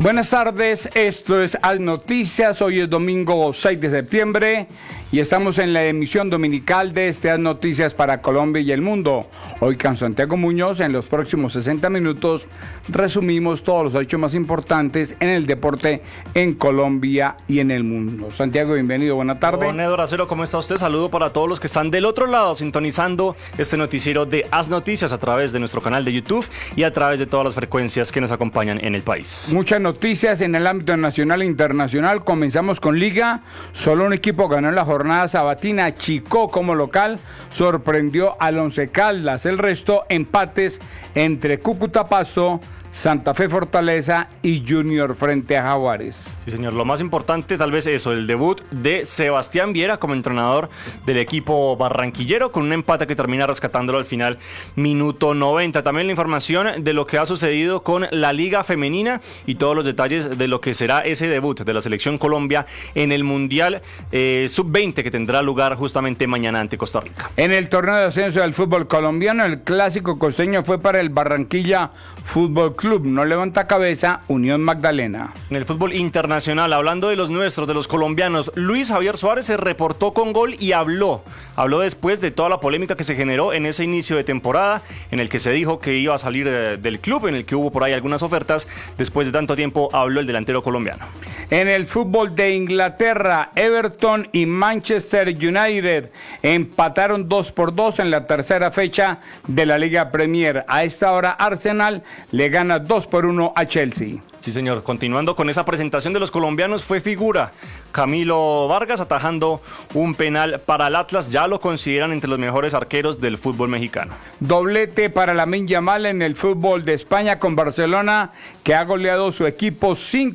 Buenas tardes, esto es As Noticias, hoy es domingo 6 de septiembre y estamos en la emisión dominical de As Noticias para Colombia y el mundo. Hoy con Santiago Muñoz, en los próximos 60 minutos resumimos todos los hechos más importantes en el deporte en Colombia y en el mundo. Santiago, bienvenido, buena tarde. Don Eduardo Acero, ¿cómo está usted? Saludo para todos los que están del otro lado sintonizando este noticiero de As Noticias a través de nuestro canal de YouTube y a través de todas las frecuencias que nos acompañan en el país. Muchas noticias en el ámbito nacional e internacional. Comenzamos con Liga. Solo un equipo ganó en la jornada sabatina. Chicó como local sorprendió al Once Caldas. El resto empates entre Cúcuta Pasto, Santa Fe Fortaleza y Junior frente a Jaguares. Sí, señor, lo más importante tal vez eso, el debut de Sebastián Viera como entrenador del equipo barranquillero con un empate que termina rescatándolo al final, minuto 90. También la información de lo que ha sucedido con la Liga Femenina y todos los detalles de lo que será ese debut de la Selección Colombia en el Mundial Sub-20 que tendrá lugar justamente mañana ante Costa Rica. En el torneo de ascenso del fútbol colombiano, el clásico costeño fue para el Barranquilla Fútbol Club. No levanta cabeza Unión Magdalena. En el fútbol internacional, hablando de los nuestros, de los colombianos, Luis Javier Suárez se reportó con gol y habló después de toda la polémica que se generó en ese inicio de temporada, en el que se dijo que iba a salir del club, en el que hubo por ahí algunas ofertas. Después de tanto tiempo habló el delantero colombiano. En el fútbol de Inglaterra, Everton y Manchester United empataron 2-2 en la tercera fecha de la Liga Premier. A esta hora Arsenal le gana 2-1 a Chelsea. Sí, señor. Continuando con esa presentación de los colombianos, fue figura Camilo Vargas atajando un penal para el Atlas. Ya lo consideran entre los mejores arqueros del fútbol mexicano. Doblete para Lamine Yamal en el fútbol de España con Barcelona, que ha goleado su equipo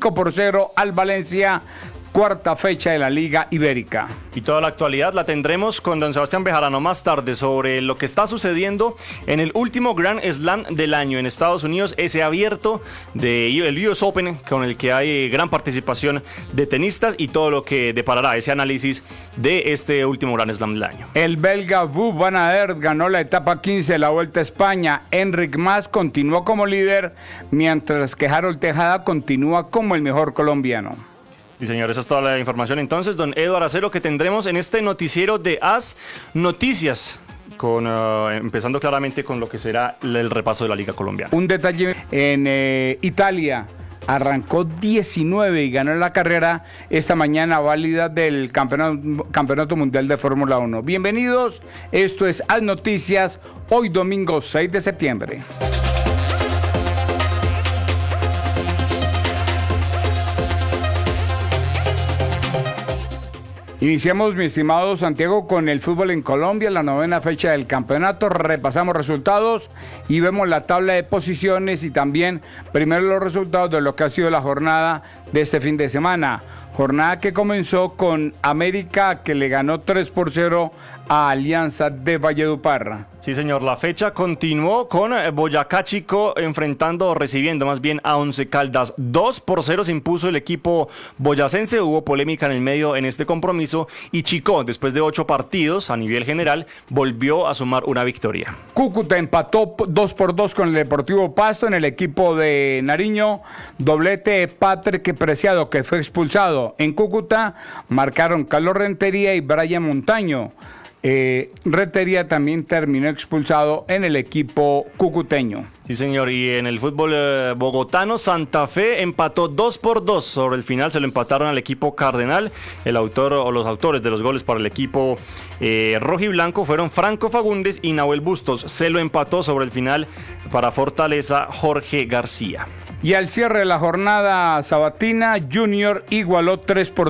5-0 al Valencia. Cuarta fecha de la Liga Ibérica. Y toda la actualidad la tendremos con don Sebastián Bejarano más tarde sobre lo que está sucediendo en el último Grand Slam del año en Estados Unidos, ese abierto del US Open con el que hay gran participación de tenistas y todo lo que deparará ese análisis de este último Grand Slam del año. El belga Wout van Aert ganó la etapa 15 de la Vuelta a España. Enric Mas continuó como líder, mientras que Harold Tejada continúa como el mejor colombiano. Sí, señor, esa es toda la información entonces, don Eduardo Acero, que tendremos en este noticiero de As Noticias, empezando claramente con lo que será el repaso de la Liga Colombiana. Un detalle, en Italia arrancó 19 y ganó la carrera esta mañana válida del Campeonato Mundial de Fórmula 1. Bienvenidos, esto es As Noticias, hoy domingo 6 de septiembre. Iniciamos, mi estimado Santiago, con el fútbol en Colombia, la novena fecha del campeonato. Repasamos resultados y vemos la tabla de posiciones y también primero los resultados de lo que ha sido la jornada de este fin de semana. Jornada que comenzó con América, que le ganó 3-0 a Alianza de Valledupar. Sí, señor, la fecha continuó con Boyacá Chico recibiendo más bien a Once Caldas. 2-0 se impuso el equipo boyacense. Hubo polémica en el medio en este compromiso y Chico, después de 8 partidos a nivel general, volvió a sumar una victoria. Cúcuta empató 2-2 con el Deportivo Pasto en el equipo de Nariño. Doblete de Patrick Preciado, que fue expulsado. En Cúcuta marcaron Carlos Rentería y Brian Montaño. Rentería también terminó expulsado en el equipo cucuteño. Sí, señor, y en el fútbol bogotano, Santa Fe empató 2-2. Sobre el final se lo empataron al equipo Cardenal. El autor o los autores de los goles para el equipo rojiblanco fueron Franco Fagundes y Nahuel Bustos. Se lo empató sobre el final para Fortaleza Jorge García. Y al cierre de la jornada sabatina, Junior igualó 3-2